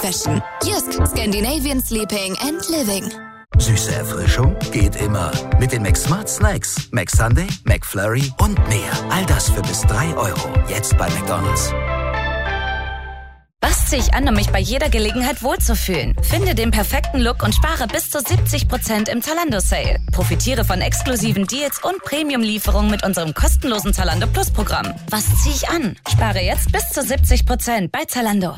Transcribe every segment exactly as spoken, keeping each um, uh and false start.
Bettwäschen. Jysk, Scandinavian Sleeping and Living. Süße Erfrischung geht immer. Mit den McSmart Snacks. McSunday, McFlurry und mehr. All das für bis drei Euro. Jetzt bei McDonald's. Was ziehe ich an, um mich bei jeder Gelegenheit wohlzufühlen? Finde den perfekten Look und spare bis zu siebzig Prozent im Zalando-Sale. Profitiere von exklusiven Deals und Premium-Lieferungen mit unserem kostenlosen Zalando Plus-Programm. Was ziehe ich an? Spare jetzt bis zu siebzig Prozent bei Zalando.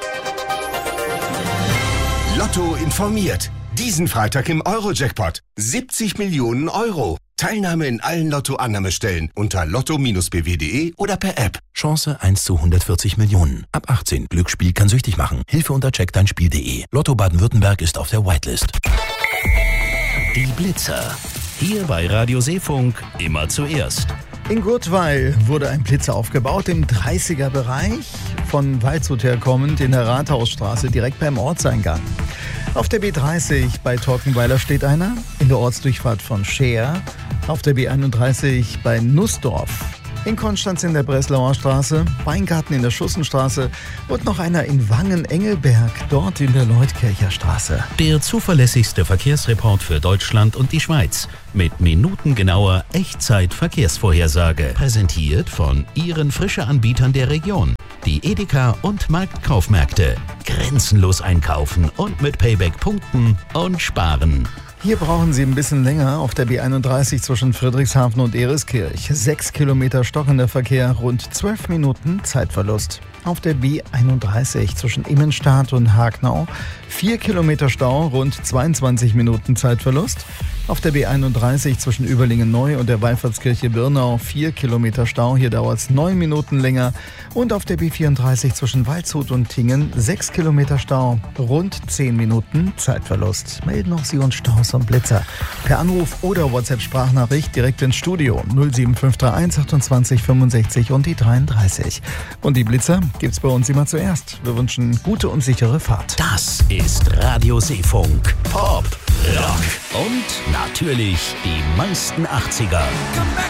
Lotto informiert. Diesen Freitag im Euro-Jackpot. siebzig Millionen Euro. Teilnahme in allen Lotto-Annahmestellen unter lotto b w punkt de oder per App. Chance eins zu hundertvierzig Millionen. Ab achtzehn. Glücksspiel kann süchtig machen. Hilfe unter check dein Spiel punkt de. Lotto Baden-Württemberg ist auf der Whitelist. Die Blitzer. Hier bei Radio Seefunk immer zuerst. In Gurtweil wurde ein Blitzer aufgebaut im dreißiger-Bereich, von Waldshut her kommend in der Rathausstraße direkt beim Ortseingang. Auf der B dreißig bei Torkenweiler steht einer, in der Ortsdurchfahrt von Scheer, auf der B einunddreißig bei Nussdorf, in Konstanz in der Breslauer Straße, Weingarten in der Schussenstraße und noch einer in Wangen-Engelberg, dort in der Leutkircher Straße. Der zuverlässigste Verkehrsreport für Deutschland und die Schweiz mit minutengenauer Echtzeit-Verkehrsvorhersage. Präsentiert von Ihren Frische-Anbietern der Region. Die Edeka und Marktkaufmärkte. Grenzenlos einkaufen und mit Payback punkten und sparen. Hier brauchen Sie ein bisschen länger auf der B einunddreißig zwischen Friedrichshafen und Ereskirch. Sechs Kilometer stockender Verkehr, rund zwölf Minuten Zeitverlust. Auf der B einunddreißig zwischen Immenstadt und Hagnau vier Kilometer Stau, rund zweiundzwanzig Minuten Zeitverlust. Auf der B einunddreißig zwischen Überlingen-Neu und der Wallfahrtskirche Birnau vier Kilometer Stau, hier dauert es neun Minuten länger. Und auf der B vierunddreißig zwischen Waldshut und Tingen sechs Kilometer Stau, rund zehn Minuten Zeitverlust. Melden auch Sie uns Staus und Blitzer per Anruf oder WhatsApp-Sprachnachricht direkt ins Studio null sieben fünf drei eins achtundzwanzig fünfundsechzig und die dreiunddreißig. Und die Blitzer gibt's bei uns immer zuerst. Wir wünschen gute und sichere Fahrt. Das ist Radio Seefunk. Pop, Rock und natürlich die meisten achtziger.